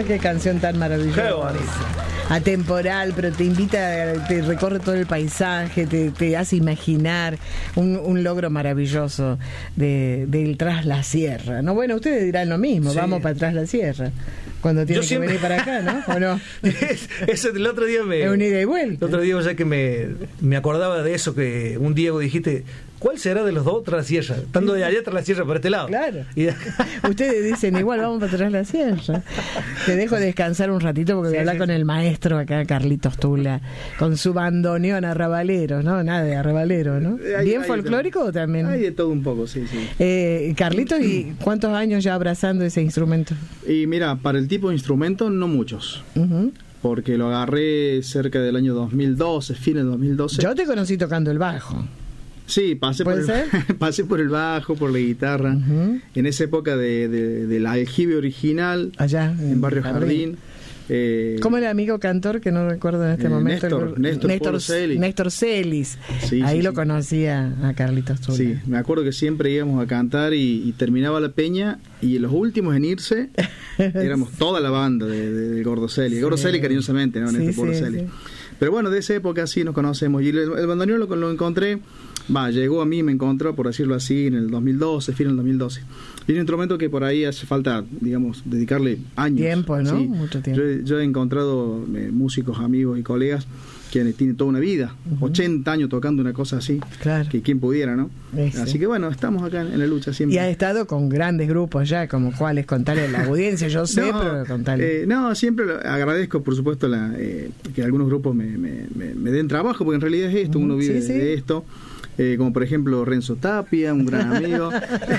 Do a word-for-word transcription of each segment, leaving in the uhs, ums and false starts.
qué canción tan maravillosa. Qué bonito. Atemporal, pero te invita, te recorre todo el paisaje, te, te hace imaginar un, un logro maravilloso de, del Tras la Sierra, ¿no? Bueno, ustedes dirán lo mismo, Sí. vamos para Tras la Sierra, cuando tienen Yo que siempre- venir para acá, ¿no? ¿O no? Eso el otro día me... Es una ida y El vuelta. otro día, o sea, que me, me acordaba de eso, que un día vos dijiste, ¿cuál será de los dos Tras la Sierra? Estando de allá Tras la Sierra por este lado. Claro. Y- Ustedes dicen, igual vamos para Tras la Sierra. Te dejo descansar un ratito porque voy a Sí, hablar sí, con sí. el maestro acá, Carlitos Tula, con su bandoneón arrabalero, ¿no? Nada de arrabalero, ¿no? Hay- ¿Bien hay- folclórico o también? Hay de todo un poco, sí, sí. Eh, Carlitos, ¿y cuántos años ya abrazando ese instrumento? Y mira, para el tipo de instrumento, no muchos. Ujú. Porque lo agarré cerca del año dos mil doce, fines de dos mil doce. Yo te conocí tocando el bajo. Sí, pasé por, ¿Puede el, pasé por el bajo, por la guitarra. Ujú. En esa época de, de- del aljibe original, Allá en Barrio Jardín. eh, ¿Cómo era el amigo cantor que no recuerdo en este Eh, momento? Néstor- El- Néstor Néstor, Polo Celis. Néstor Celis. Sí, Ahí sí, lo sí. conocía a Carlitos Tula. Sí, me acuerdo que siempre íbamos a cantar y, y terminaba la peña y los últimos en irse éramos toda la banda de, de, de Gordo Celi. Sí. Gordo Celi cariñosamente, ¿no? Sí, Néstor Polo sí, Celi. sí. Pero bueno, de esa época sí nos conocemos. Y el, el bandoneón lo, lo encontré, va, llegó a mí, me encontró, por decirlo así, en el dos mil doce, fin del dos mil doce. Y es un instrumento que por ahí hace falta, digamos, dedicarle años. Tiempo, ¿no? Sí. Mucho tiempo. Yo, he- yo he encontrado eh, músicos, amigos y colegas que tienen toda una vida, Ujú. ochenta años tocando una cosa así, Claro. que quien pudiera, ¿no? Ese. Así que bueno, estamos acá en la lucha siempre. Y ha estado con grandes grupos ya, como cuáles, contarle a la audiencia, yo sé, No, pero contarle. eh, no, siempre lo- agradezco, por supuesto, la, eh, que algunos grupos me, me, me- me den trabajo, porque en realidad es esto, Ujú, uno vive sí, sí. de esto. Eh, como por ejemplo Renzo Tapia, un gran amigo.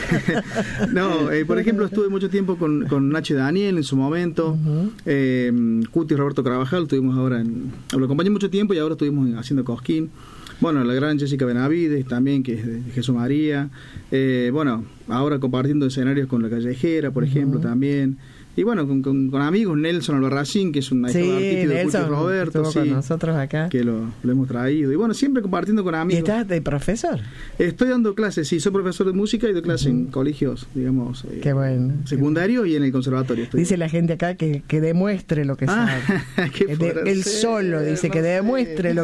no, eh, por ejemplo, estuve mucho tiempo con, con Nacho y Daniel en su momento. Ujú. eh, Cuti y Roberto Carvajal, estuvimos ahora en. Lo acompañé mucho tiempo y ahora estuvimos en- haciendo Cosquín. Bueno, la gran Jessica Benavides también, que es de Jesús María. Eh, bueno, ahora compartiendo escenarios con La Callejera, por ejemplo, Ujú. también. Y bueno, con, con, con amigos, Nelson Albarracín, que es un Sí, ahijado artístico de Cuti y Nelson Roberto, estuvo sí, con nosotros acá. que lo, lo hemos traído. Y bueno, siempre compartiendo con ¿Y amigos. estás de profesor? Estoy dando clases, sí, soy profesor de música y doy clases en colegios, digamos, eh, Qué bueno. secundarios y en el conservatorio. Estoy. Dice la gente acá que, que demuestre lo que Ah, sabe. ¿qué Que de- podrá él ser? solo dice No que sé. demuestre lo